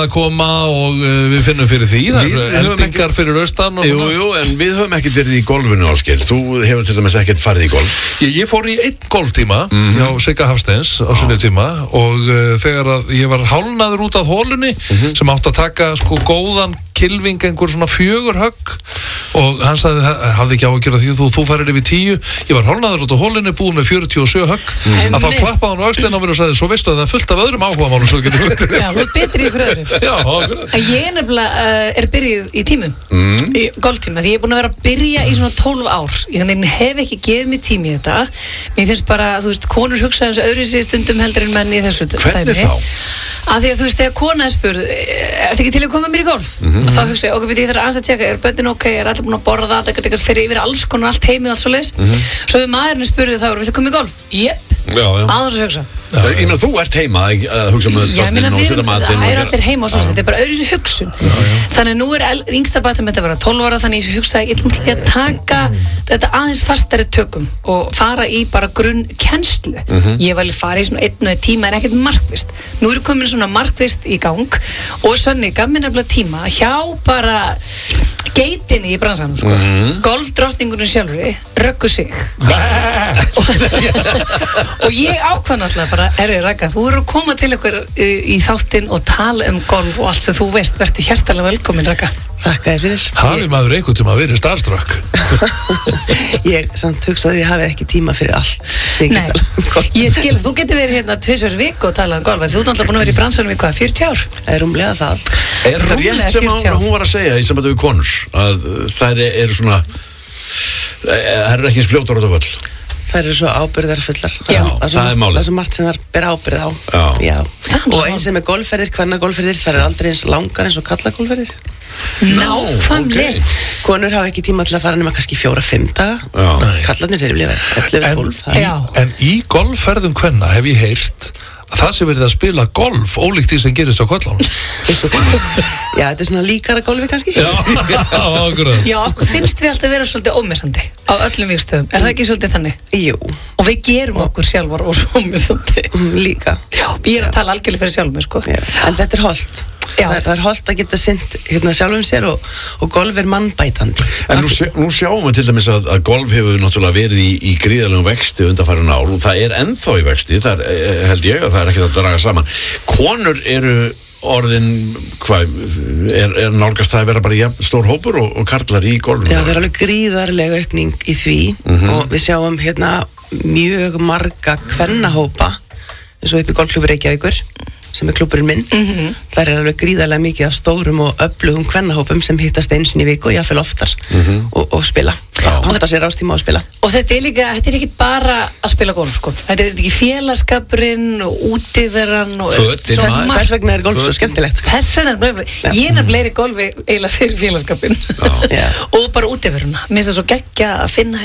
að koma og við finnum fyrir því. Það eru eldingar fyrir austan. Jú, en við höfum ekkert verið í golfinu, Ásgeir. Þú hefur til dæmis ekkert farið í golf. Ég fór í einn golftíma hjá Sigga Hafsteins á sinni tíma og þegar að ég var hálnaður út af holunni sem átti að taka sko góðan kylving, einhver svona 4 högg og hann sagði, hafði ekki áhyggjur af því þú færir yfir 10. Ég var hálnaður út af holunni, búinn með 47 högg að þá klappaði hann á öxlina á mér og sagði, svo veistu að það er fullt af öðrum áhugamálum svo getur við. Já, þú er betri í ykkur öðru. Já, akkurat. Ég nefnilega byrjuð í tímum, í golftíma, því ég er búin að vera að byrja í svona 12 ár. Ég hef ekki gefið mig tími í þetta. Mér finnst bara, þú veist, konur hugsa þessu öðru sér stundum heldur en menn í þessu dæmi. Hvernig þá? Að því að þú veist, þegar kona er spurð, ertu ekki til að koma með mér í golf? Þá hugsa ég, ok, ég þarf aðeins að tjekka, er börnin ok, er allir búin að borða það, fyrir yfir alls konar, allt heiminn, allt svo leis. Svo við maðurinn spurði þá, við þau komið í golf? Jep. Aðeins að hugsa. Ég meina, þú ert heima að hugsa með börnin og setja matinn. Það allir heima og svona, þetta er bara öðru sér hugsun. Þannig nú er yngsta barnið mitt að vera 12 ára, þannig ég hugsaði, ég ætlum að taka þetta aðeins fastari tökum og fara í bara grunnkennslu. Ég var alveg farið í svona 1 tíma en ekkert markvisst. Nú eru komin svona markvisst í gang og Svenni gaf mér nefnilega tíma hjá bara geitinni í bransanum, sko. Golfdrottningunum sjálfri, Röggu Sig. Og ég ákvað náttúrulega bara, Ragga, þú eru að koma til ykkur í þáttinn og tala um golf og allt sem þú veist, verður hjertalega velkomin, Ragga. Þakka þér fyrir. Hafi maður einhvern tíma verið starstruck? Ég samt hugsaði ég hafi ekki tíma fyrir allt. Nei, ég skil, þú getur verið hérna 2 viku og talað um golf, þú ert alltaf búin að vera í bransanum í hvað, 40 ár? Það er rúmlega það. Er það rétt sem hún var að segja í sambandi við konur, að þær eru svona, þær eru ekki eins fljótar út á völl? Þær eru svo ábyrgðarfullar. Já, það er málið. Það er svo margt sem þær ber ábyrgð á. Já. Og eins sem er golfferðir, kvennagolfferðir, þær eru aldrei eins langar eins og kallagolfferðir. Nákvæmlega. Konur hafa ekki tíma til að fara nema kannski 4-5 daga. Kallarnir þeir vilja vera 11-12. En í golfferðum kvenna hef ég heyrt að það sé verið að spila golf ólíkt því sem gerist á kollunum. Já, þetta er svona líkara golfi kannski. Já, akkurat. Já, okkur finnst við alltaf vera svolítið ómissandi á öllum vígstöðum. Er það ekki svolítið þannig? Jú. Og við gerum okkur sjálfar ómissandi. Líka. Já, ég er að tala algjörlega fyrir sjálfum, sko. Já. En þetta er hollt. Það er holdt að geta sinnt sjálfum sér og golf er mannbætandi. En nú sjáum við til dæmis að golf hefur náttúrulega verið í gríðarlegum vexti undanfarin ár og það er ennþá í vexti, það held ég að það er ekkert að draga saman. Konur eru orðin, er nálgast það að vera bara stór hópur og karlar í golfinu? Já, það er alveg gríðarlega aukning í því og við sjáum mjög marga kvennahópa eins og upp í golfklúbbur Reykjavíkur sem er klúbburinn minn. Það er alveg gríðarlega mikið af stórum og öflugum kvennahópum sem hittast einu sinni í viku og jafnvel oftar og spila. Panta sér ástíma og spila. Og þetta er líka, þetta er ekki bara að spila golf, sko. Þetta er ekki félagskapurinn og útiveran og þess vegna er golf svo skemmtilegt, sko. Þess vegna ég nefnilega er í golfi eiginlega fyrir félagskapinn og bara útiveruna. Mér finnst það svo geggjað að finna